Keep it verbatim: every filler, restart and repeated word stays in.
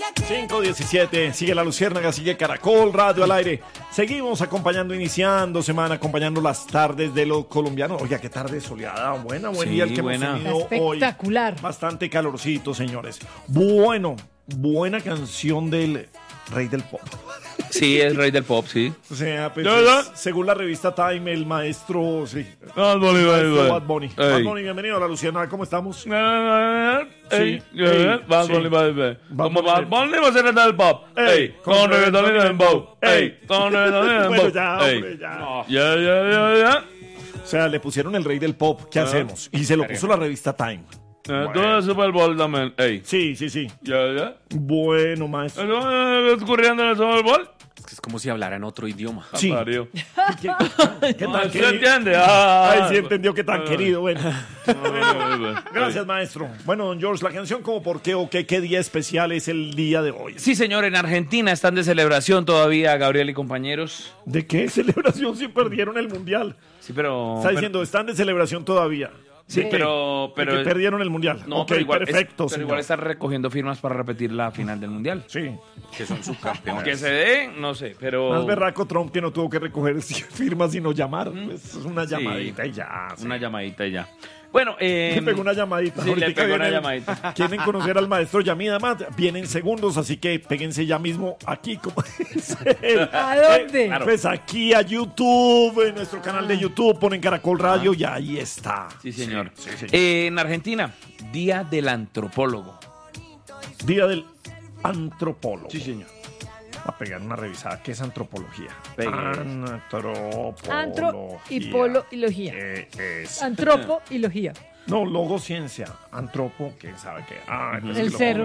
cinco diecisiete, sigue La Luciérnaga, sigue Caracol Radio al aire. Seguimos acompañando, iniciando semana, acompañando las tardes de los colombianos. Oiga, qué tarde soleada, buena, buen Sí, día el que buena. hemos tenido hoy. Espectacular. Bastante calorcito, señores. Bueno, buena canción del Rey del Pop. Sí, es rey del pop, sí. O sea, pues, ¿De verdad? es- según la revista Time, el maestro, sí, Bad Bunny, el Bad maestro Bunny. Bad Bunny. Ey. Bad Bunny, bienvenido a La Luciérnaga, ¿cómo estamos? Ey, ey, Bad sí. Bunny, Bad Bunny. Bad Como Bunny. Bad Bunny va a ser el del pop. Ey, Ey, con reggaetón y dembow. Ey, con reggaetón y dembow. Bueno, ya, Ey. hombre, ya. Ya, ya, ya, ya. O sea, le pusieron el Rey del Pop, ¿qué Ah. hacemos? Y se lo puso la revista Time. Eh, Tú eres Super Bowl también. Ey. Sí, sí, sí. Ya, ya. Bueno, maestro. ¿Qué está ocurriendo en el Super Bowl? Es que es como si hablara en otro idioma. Sí. Parió. ¿Qué, qué No, tan ¿se querido? entiende? Ah. Ay, sí entendió que tan Ah. querido. Bueno. Ey. Gracias, maestro. Bueno, don George, la canción como por qué o qué, qué día especial es el día de hoy. Sí, señor, en Argentina están de celebración todavía, Gabriel y compañeros. ¿De qué celebración si perdieron el mundial? Sí, pero... Está pero- diciendo, están de celebración todavía. Sí, ¿De qué? pero... De pero que perdieron el mundial. No, Ok, pero igual, es- perfecto, pero señor. igual están recogiendo firmas para repetir la final del Mundial. Sí. Que son subcampeones. Que se dé, no sé, pero... Más berraco Trump que no tuvo que recoger firmas sino llamar. Pues, es una llamadita y ya. sí. Una llamadita y ya. Bueno, eh... Le pegó una llamadita. Sí, le Ahorita pegó una viene- llamadita. Quieren conocer al maestro Yamida Mat. Vienen segundos, así que péguense ya mismo aquí. Como dice él. ¿A dónde? Eh, Pues aquí a YouTube, en nuestro canal de YouTube, ponen Caracol Radio y ahí está. Sí, señor. Sí, sí, señor. Eh, en Argentina, Día del Antropólogo. Día del antropólogo. Sí, señor. Va a pegar una revisada. ¿Qué es antropología? Pegue. Antropología. Antro y polo y logía. ¿Qué es? Antropo y logía. No, logociencia. Antropo, ¿quién sabe qué? Ah, entonces El lo cerro.